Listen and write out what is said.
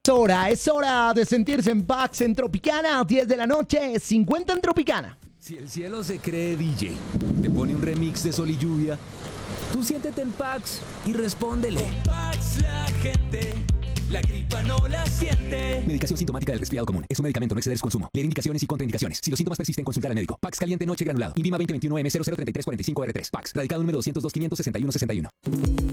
Es hora de sentirse en Pax en Tropicana, 10 de la noche, 50 en Tropicana. Si el cielo se cree DJ, te pone un remix de Sol y Lluvia, tú siéntete en Pax y respóndele. En Pax la gente, la gripa no la siente. Medicación sintomática del resfriado común. Es un medicamento, no exceder su consumo. Leer indicaciones y contraindicaciones. Si los síntomas persisten, consultar al médico. Pax caliente noche granulado. INVIMA 2021 M003345R3. Pax. Radicado número 202 561 61.